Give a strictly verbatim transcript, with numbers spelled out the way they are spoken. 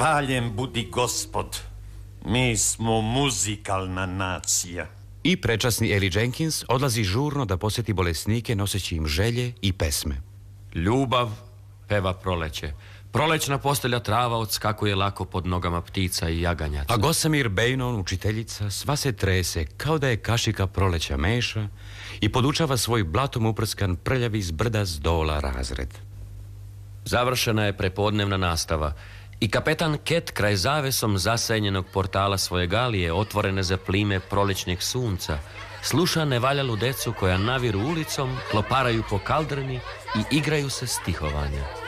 Hvaljen budi Gospod. Mi smo muzikalna nacija. I prečasni Eli Jenkins odlazi žurno da posjeti bolesnike noseći im želje i pesme. Ljubav peva proleće. Prolećna postelja trava odskakuje lako pod nogama ptica i jaganjaca. A Gosamir Bejnon, učiteljica, sva se trese kao da je kašika proleća meša i podučava svoj blatom uprskan prljavi z brda z dola razred. Završena je prepodnevna nastava i kapetan Ket kraj zavesom zasenjenog portala svoje galije, otvorene za plime prolećnjeg sunca, sluša nevaljalu decu koja naviru ulicom, kloparaju po kaldrmi i igraju se stihovanja.